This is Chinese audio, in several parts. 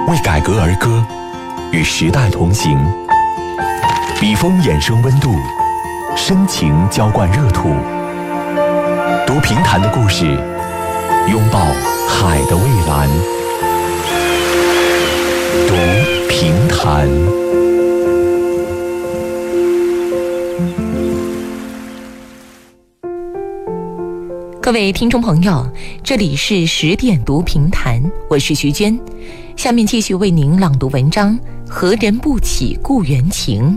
为改革而歌，与时代同行。笔锋衍生温度，深情浇灌热土。读评弹的故事，拥抱海的蔚蓝。读评弹。 各位听众朋友，这里是10点读评弹，我是徐娟。下面继续为您朗读文章《何人不起故园情》。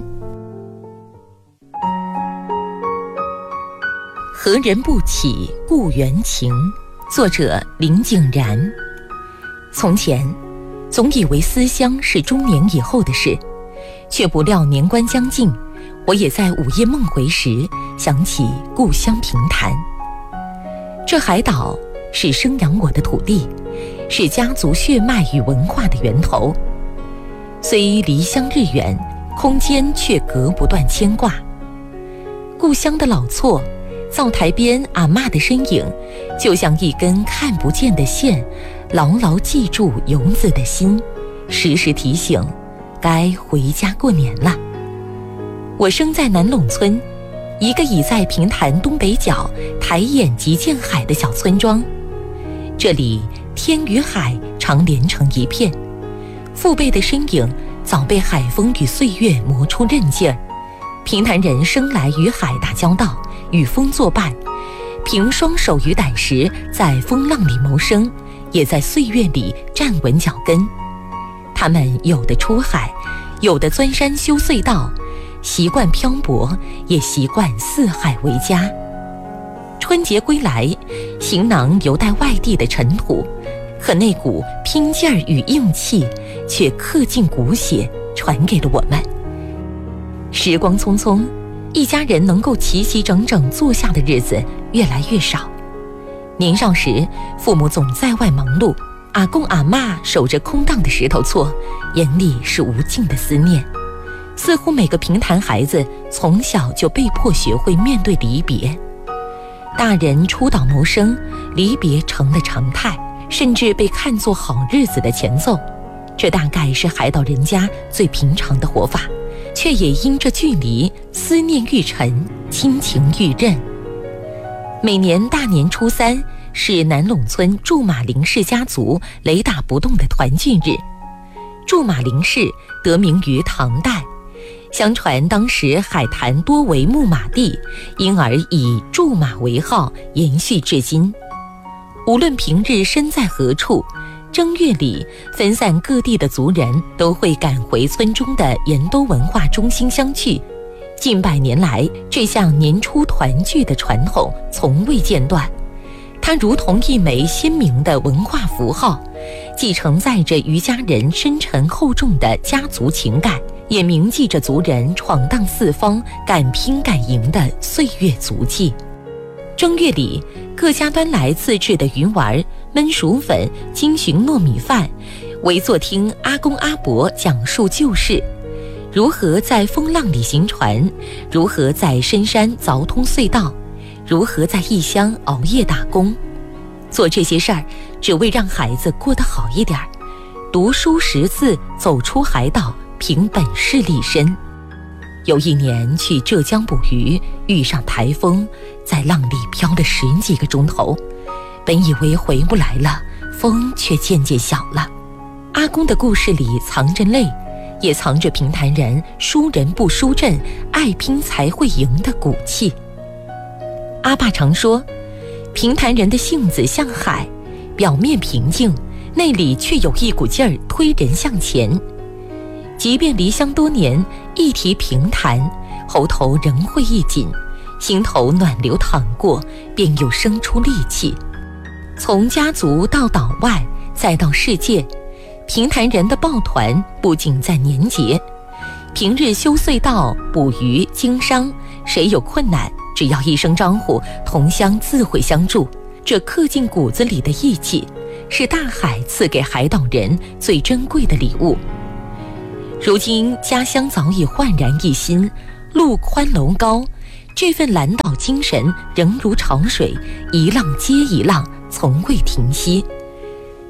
何人不起故园情，作者林景然。从前总以为思乡是中年以后的事，却不料年关将近，我也在午夜梦回时想起故乡平潭。这海岛是生养我的土地，是家族血脉与文化的源头。虽离乡日远，空间却隔不断牵挂。故乡的老厝，灶台边阿嬷的身影，就像一根看不见的线，牢牢记住游子的心，时时提醒该回家过年了。我生在南陇村，一个倚在平潭东北角，抬眼即见海的小村庄。这里天与海常连成一片，父辈的身影早被海风与岁月磨出刃劲儿。平潭人生来与海打交道，与风作伴，凭双手与胆识在风浪里谋生，也在岁月里站稳脚跟。他们有的出海，有的钻山修隧道，习惯漂泊，也习惯四海为家。春节归来，行囊犹带外地的尘土，可那股拼劲儿与硬气却刻进骨血，传给了我们。时光匆匆，一家人能够齐齐整整坐下的日子越来越少。年少时，父母总在外忙碌，阿公阿嬷守着空荡的石头厝，眼里是无尽的思念。似乎每个平潭孩子从小就被迫学会面对离别。大人出岛谋生，离别成了常态，甚至被看作好日子的前奏。这大概是海岛人家最平常的活法，却也因这距离，思念愈沉，亲情愈韧。每年大年初3是南陇村驻马林氏家族雷打不动的团聚日。驻马林氏得名于唐代，相传当时海滩多为牧马地，因而以驻马为号，延续至今。无论平日身在何处，正月里分散各地的族人都会赶回村中的盐都文化中心相聚。近100年来，这项年初团聚的传统从未间断。它如同一枚鲜明的文化符号，既承载着渔家人深沉厚重的家族情感，也铭记着族人闯荡四方、敢拼敢赢的岁月足迹。正月里，各家端来自制的鱼丸、焖薯粉、金寻糯米饭，围坐听阿公阿伯讲述旧事，如何在风浪里行船，如何在深山凿通隧道，如何在异乡熬夜打工。做这些事儿，只为让孩子过得好一点，读书识字，走出海岛，凭本事立身。有一年去浙江捕鱼，遇上台风，在浪里飘了10几个钟头，本以为回不来了，风却渐渐小了。阿公的故事里藏着泪，也藏着平潭人输人不输阵，爱拼才会赢的骨气。阿爸常说，平潭人的性子像海，表面平静，内里却有一股劲儿推人向前。即便离乡多年，一提平潭，喉头仍会一紧，心头暖流淌过，便又生出戾气。从家族到岛外，再到世界，平潭人的抱团不仅在年节，平日修隧道、捕鱼、经商，谁有困难，只要一声招呼，同乡自会相助。这刻进骨子里的义气，是大海赐给海岛人最珍贵的礼物。如今家乡早已焕然一新，路宽楼高，这份蓝岛精神仍如潮水，一浪接一浪，从未停息。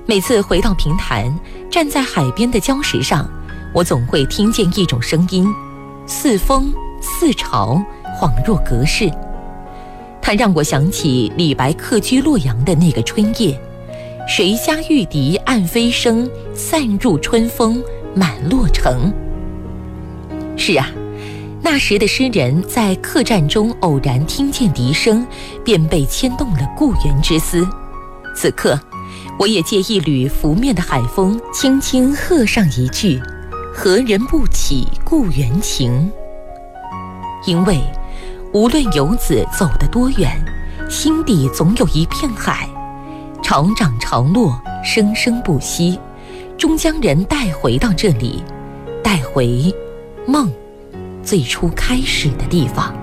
每次回到平潭，站在海边的礁石上，我总会听见一种声音，似风似潮，恍若隔世。它让我想起李白客居洛阳的那个春夜，谁家玉笛暗飞声，散入春风满洛城。是啊，那时的诗人在客栈中偶然听见笛声，便被牵动了故园之思。此刻我也借一缕拂面的海风，轻轻和上一句：何人不起故园情。因为无论游子走得多远，心底总有一片海，潮涨潮落，生生不息，终将人带回到这里，带回梦最初开始的地方。